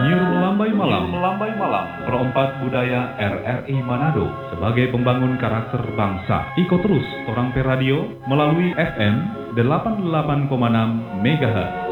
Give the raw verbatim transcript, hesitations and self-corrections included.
Nyuruh Melambai Malam, Melambai Malam, perompak budaya R R I Manado sebagai pembangun karakter bangsa. Ikut terus Orang Pe Radio melalui F M delapan puluh delapan koma enam megahertz.